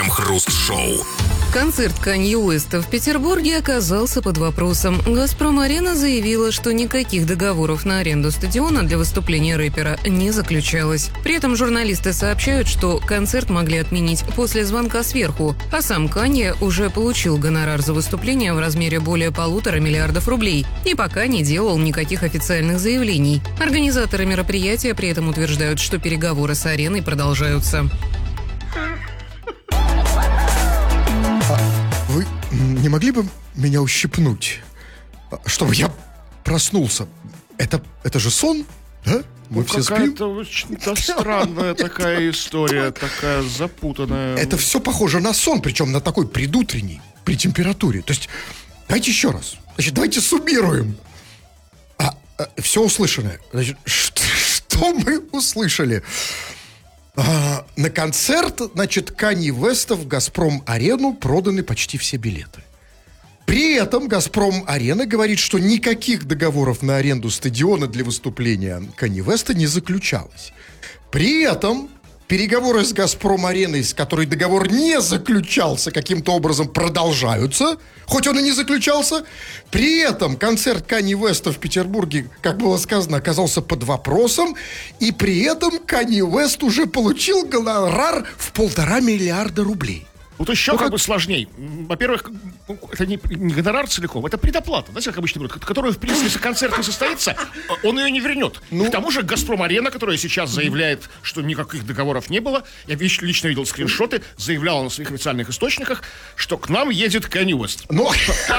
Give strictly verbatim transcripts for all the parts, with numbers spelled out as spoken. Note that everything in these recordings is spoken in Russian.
Крем-хруст-шоу. Концерт Канье Уэста в Петербурге оказался под вопросом. «Газпром-арена» заявила, что никаких договоров на аренду стадиона для выступления рэпера не заключалось. При этом журналисты сообщают, что концерт могли отменить после звонка сверху, а сам Канье уже получил гонорар за выступление в размере более полутора миллиардов рублей и пока не делал никаких официальных заявлений. Организаторы мероприятия при этом утверждают, что переговоры с ареной продолжаются. Вы не могли бы меня ущипнуть, чтобы я проснулся? Это, это же сон, да? Мы ну, все спим. Какая-то очень странная такая история, такая запутанная. Это все похоже на сон, причем на такой предутренний, при температуре. То есть, давайте еще раз. Значит, давайте суммируем. А, а, все услышанное. Значит, что, что мы услышали? А, на концерт, значит, Канье Уэста в «Газпром-арену» проданы почти все билеты. При этом «Газпром-арена» говорит, что никаких договоров на аренду стадиона для выступления Канье Уэста не заключалось. При этом переговоры с «Газпром-ареной», с которой договор не заключался, каким-то образом продолжаются, хоть он и не заключался. При этом концерт Канье Уэста в Петербурге, как было сказано, оказался под вопросом. И при этом Канье Уэст уже получил гонорар в полтора миллиарда рублей. Вот еще ну, как, как бы сложней. Во-первых, это не, не гонорар целиком, это предоплата, знаете, как обычно говорят, которую, в принципе, если концерт не состоится, он ее не вернет. Ну, к тому же «Газпром-арена», которая сейчас заявляет, что никаких договоров не было, я лично видел скриншоты, заявляла на своих официальных источниках, что к нам едет Канье Уэст. Ну,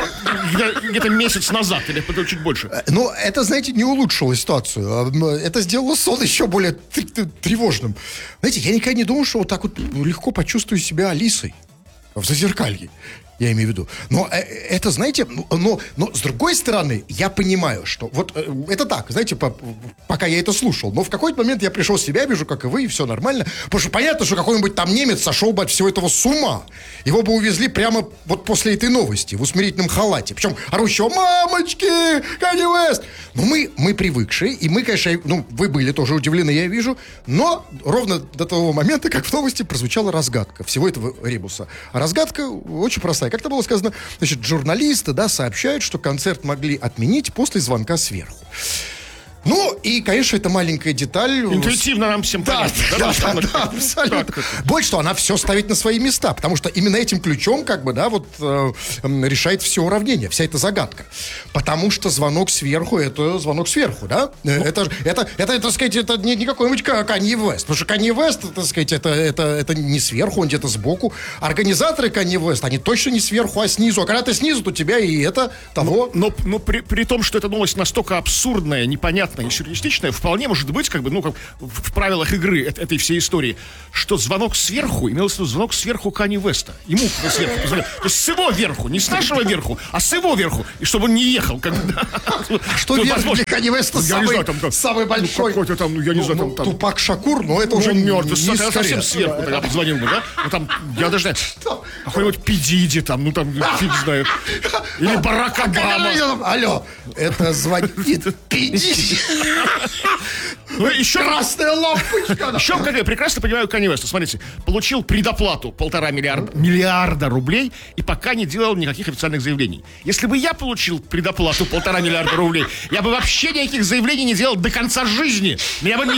где-то месяц назад, или чуть больше. Ну, это, знаете, не улучшило ситуацию. Это сделало сон еще более тревожным. Знаете, я никогда не думал, что вот так вот легко почувствую себя Алисой в «Зазеркалье», я имею в виду. Но э, это, знаете, но, но с другой стороны, я понимаю, что вот э, это так, знаете, по, пока я это слушал, но в какой-то момент я пришел в себя, вижу, как и вы, и все нормально. Потому что понятно, что какой-нибудь там немец сошел бы от всего этого с ума. Его бы увезли прямо вот после этой новости в усмирительном халате. Причем орущего: «Мамочки, Канье Уэст!» Но мы, мы привыкшие, и мы, конечно, ну, вы были тоже удивлены, я вижу, но ровно до того момента, как в новости прозвучала разгадка всего этого ребуса. А разгадка очень простая. Как-то было сказано, значит, журналисты, да, сообщают, что концерт могли отменить после звонка сверху. Ну, и, конечно, это маленькая деталь. Интуитивно нам всем да, понятно. Да, да, да, да, абсолютно. Больше того, она все ставит на свои места, потому что именно этим ключом, как бы, да, вот, э, решает все уравнение, вся эта загадка. Потому что звонок сверху, это звонок сверху, да? Ну, это, это, это, так сказать, это не, не какой-нибудь Канье Уэст. Потому что Канье Уэст, так сказать, это, это, это не сверху, он где-то сбоку. Организаторы Канье Уэст, они точно не сверху, а снизу. А когда ты снизу, то тебя и это того. Но, но, но при, при том, что эта новость настолько абсурдная, непонятная и сюрреалистичная, вполне может быть, как бы, ну, как в, в правилах игры этой всей истории, что звонок сверху имелся в виду звонок сверху Канье Уэста. Ему сверху позвонили. То есть с его верху, не с нашего верху, а с его верху. И чтобы он не ехал. Как бы, да. Что верх для Канье Уэста самый, самый большой? Ну, там, ну, я не знаю, там, там, Тупак Шакур, но это уже мертв. Не я совсем сверху тогда позвонил бы, да? Ну, там, я даже, какой-нибудь Пидиди, там, ну, там, фиг знает. Или Барак Обама. Алло, это звонит Пидиди. Ну, еще красная лампочка. Еще, как я прекрасно понимаю Канье Уэста, смотрите, получил предоплату полтора миллиарда, миллиарда рублей и пока не делал никаких официальных заявлений. Если бы я получил предоплату полтора миллиарда рублей, я бы вообще никаких заявлений не делал до конца жизни. Меня бы ни,